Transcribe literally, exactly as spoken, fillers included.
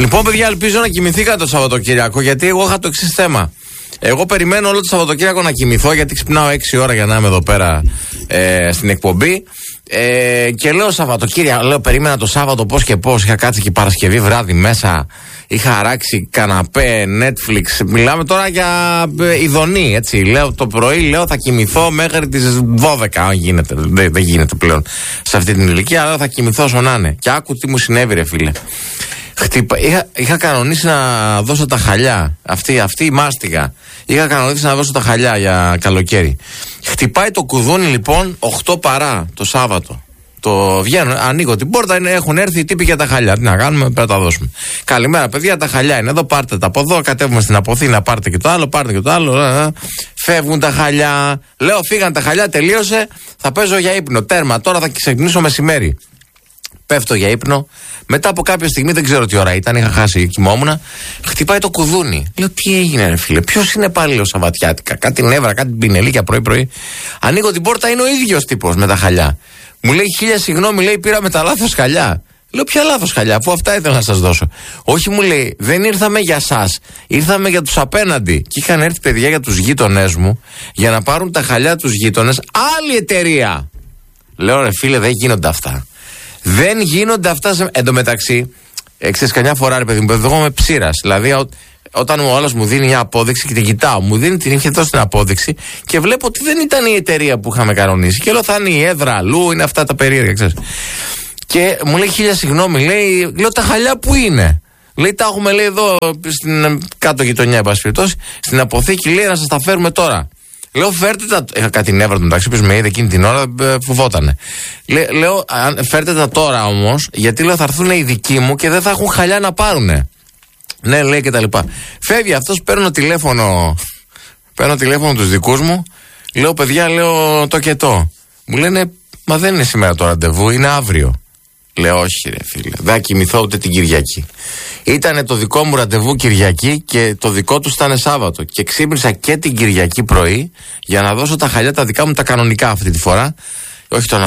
Λοιπόν, παιδιά, ελπίζω να κοιμηθήκατε το Σαββατοκύριακο, γιατί εγώ είχα το εξής θέμα. Εγώ περιμένω όλο το Σαββατοκύριακο να κοιμηθώ, γιατί ξυπνάω έξι ώρα για να είμαι εδώ πέρα ε, στην εκπομπή. Ε, και λέω Σαββατοκύριακο, λέω περίμενα το Σάββατο πώς και πώς. Είχα κάτσει και Παρασκευή βράδυ μέσα. Είχα αράξει καναπέ, Netflix. Μιλάμε τώρα για ειδονή, έτσι. Λέω το πρωί, λέω θα κοιμηθώ μέχρι τις δώδεκα, αν γίνεται. Δεν, δεν γίνεται πλέον σε αυτή την ηλικία, αλλά θα κοιμηθώ όσο να είναι. Και άκου τι μου συνέβη, ρε φίλε. Χτυπα... Είχα, είχα κανονίσει να δώσω τα χαλιά. Αυτή, αυτή η μάστιγα. Είχα κανονίσει να δώσω τα χαλιά για καλοκαίρι. Χτυπάει το κουδούνι λοιπόν οκτώ παρά το Σάββατο. Το βγαίνω, ανοίγω την πόρτα, είναι, έχουν έρθει οι τύποι για τα χαλιά. Τι να κάνουμε, πρέπει να τα δώσουμε. Καλημέρα, παιδιά, τα χαλιά είναι εδώ, πάρτε τα από εδώ. Κατέβουμε στην Αποθήνα, πάρτε και το άλλο, πάρτε και το άλλο. Φεύγουν τα χαλιά. Λέω, φύγαν τα χαλιά, τελείωσε. Θα παίζω για ύπνο. Τέρμα, τώρα θα ξεκινήσω μεσημέρι. Πέφτω για ύπνο. Μετά από κάποια στιγμή, δεν ξέρω τι ώρα ήταν, είχα χάσει, κοιμόμουν. Χτυπάει το κουδούνι. Λέω, τι έγινε, ρε φίλε, ποιος είναι πάλι ο Σαββατιάτικα? Κάτι νεύρα, κάτι πινελίκια πρωί-πρωί. Ανοίγω την πόρτα, είναι ο ίδιος τύπος με τα χαλιά. Μου λέει, χίλια συγγνώμη, λέει, πήραμε τα λάθος χαλιά. Λέω, ποια λάθος χαλιά, αφού αυτά ήθελα να σας δώσω? Όχι, μου λέει, δεν ήρθαμε για σας, ήρθαμε για τους απέναντι. Και είχαν έρθει παιδιά για τους γείτονές μου, για να πάρουν τα χαλιά τους γείτονες, άλλη εταιρεία. Λέω, ρε φίλε, δεν γίνονται αυτά. Δεν γίνονται αυτά. Σε... Εν τω μεταξύ, ξέρεις, καμιά φορά, ρε παιδί μου, εγώ είμαι ψήρας. Δηλαδή, ό, όταν ο άλλος μου δίνει μια απόδειξη και την κοιτάω, μου δίνει την είχε δώσει την απόδειξη και βλέπω ότι δεν ήταν η εταιρεία που είχαμε κανονίσει. Και λέω, θα είναι η έδρα αλλού, είναι αυτά τα περίεργα, ξέρεις. Και μου λέει, χίλια συγγνώμη, λέει, λέω, τα χαλιά που είναι? Λέει, τα έχουμε, λέει, εδώ στην κάτω γειτονιά, εν πάση περιπτώσει, στην αποθήκη, λέει, να σας τα φέρουμε τώρα. Λέω, φέρτε τα. Είχα κάτι νεύρα του μεταξύ, που με είδε εκείνη την ώρα, φοβότανε. Λέ, λέω, φέρτε τα τώρα όμως, γιατί λέω θα έρθουν οι δικοί μου και δεν θα έχουν χαλιά να πάρουνε. Ναι, λέει, και τα λοιπά. Φεύγει αυτός, παίρνω τηλέφωνο. Παίρνω τηλέφωνο τους δικούς μου. Λέω, παιδιά, λέω το και το. Μου λένε, μα δεν είναι σήμερα το ραντεβού, είναι αύριο. Λέω, όχι, ρε φίλε, δεν θα κοιμηθώ ούτε την Κυριακή. Ήτανε το δικό μου ραντεβού Κυριακή και το δικό του ήταν Σάββατο. Και ξύπνησα και την Κυριακή πρωί για να δώσω τα χαλιά τα δικά μου τα κανονικά αυτή τη φορά. Όχι τον